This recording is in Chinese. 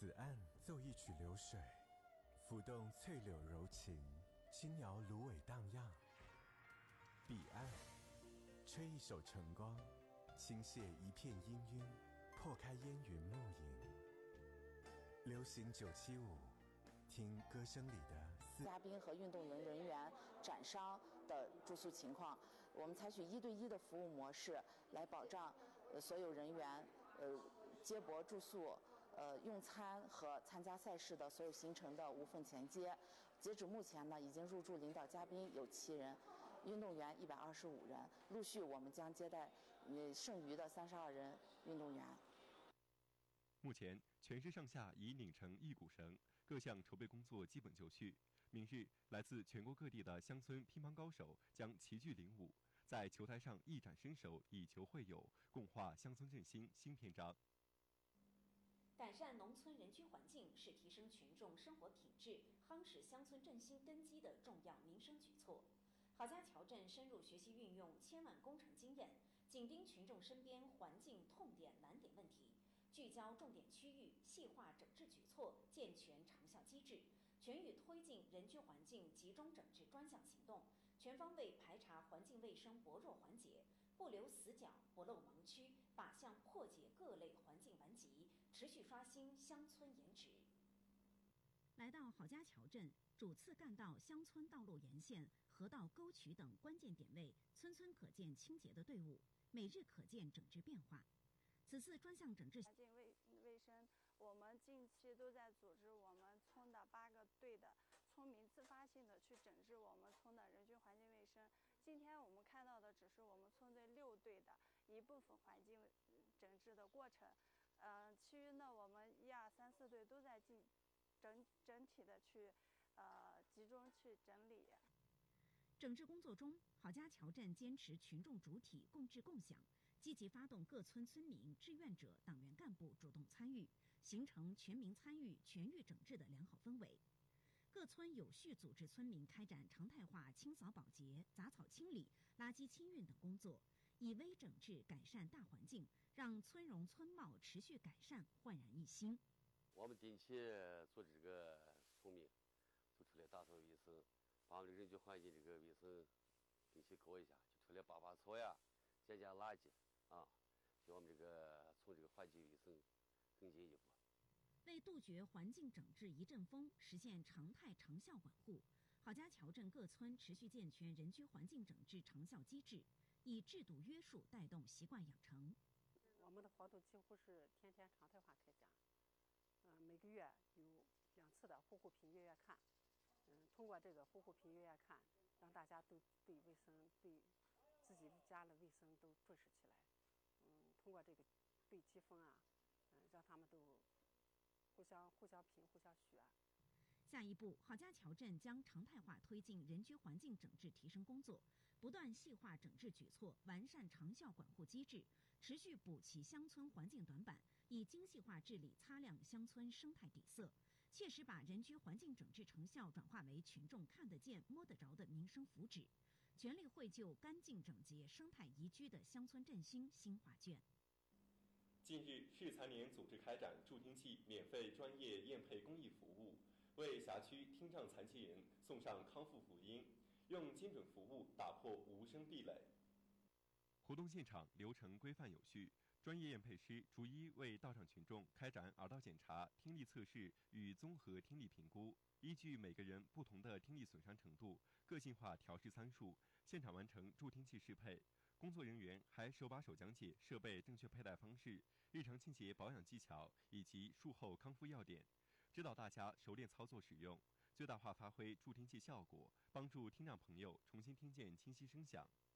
此岸奏一曲流水，浮动翠柳柔情，轻摇芦苇荡漾；彼岸吹一首晨光，倾泻一片氤氲，破开烟云暮影。流行975，听歌声里的嘉宾和运动员人员、展商的住宿情况，我们采取1对1的服务模式，来保障所有人员接驳住宿、用餐和参加赛事的所有行程的无缝衔接。截止目前呢，已经入住领导嘉宾有7人，运动员125人，陆续我们将接待剩余的32人运动员。 目前，全市上下已拧成一股绳，各项筹备工作基本就绪。明日，来自全国各地的乡村乒乓高手将齐聚领舞，在球台上一展身手，以球会友，共话乡村振兴新篇章。 改善农村人居环境是提升群众生活品质、夯实乡村振兴根基的重要民生举措。郝家桥镇深入学习运用千万工程经验，紧盯群众身边环境痛点难点问题，聚焦重点区域，细化整治举措，健全长效机制，全域推进人居环境集中整治专项行动，全方位排查环境卫生薄弱环节，不留死角，不漏盲区，靶向破解各类环境顽疾，持续刷新乡村颜值。 来到郝家桥镇，主次干道乡村道路沿线、河道沟渠等关键点位，村村可见清洁的队伍，每日可见整治变化。此次专项整治环境卫生，我们近期都在组织我们村的8个队的村民自发性的去整治我们村的人居环境卫生。今天我们看到的只是我们村队6队的一部分环境整治的过程，其余呢我们1、2、3、4队都在整体的去集中去整理。 整治工作中，郝家桥镇坚持群众主体共治共享，积极发动各村村民、志愿者、党员干部主动参与，形成全民参与、全域整治的良好氛围。各村有序组织村民开展常态化清扫保洁、杂草清理、垃圾清运等工作，以微整治改善大环境，让村容村貌持续改善，焕然一新。 我们定期组织这个村民就出来打扫卫生，把我们的人居环境这个卫生定期搞一下，就出来拔草呀，捡垃圾啊，给我们这个从这个环境卫生更进一步。 为杜绝环境整治一阵风，实现常态长效管护，郝家桥镇各村持续健全人居环境整治长效机制，以制度约束带动习惯养成。 我们的活动几乎是天天常态化开展，每个月有2次的户评月看，通过这个户评月看，让大家都对卫生、对自己家的卫生都重视起来。通过这个对积分啊，让他们都互相评、互相许。 下一步，郝家桥镇将常态化推进人居环境整治提升工作，不断细化整治举措，完善长效管护机制，持续补齐乡村环境短板，以精细化治理擦亮乡村生态底色，切实把人居环境整治成效转化为群众看得见、摸得着的民生福祉，全力绘就干净整洁、生态宜居的乡村振兴新画卷。 近日，市残联组织开展助听器免费专业验配公益服务，为辖区听障残疾人送上康复福音，用精准服务打破无声壁垒。活动现场流程规范有序，专业验配师逐一为到场群众开展耳道检查、听力测试与综合听力评估，依据每个人不同的听力损伤程度，个性化调试参数，现场完成助听器适配。工作人员还手把手讲解设备正确佩戴方式、日常清洁保养技巧以及术后康复要点，指导大家熟练操作使用，最大化发挥助听器效果，帮助听障朋友重新听见清晰声响。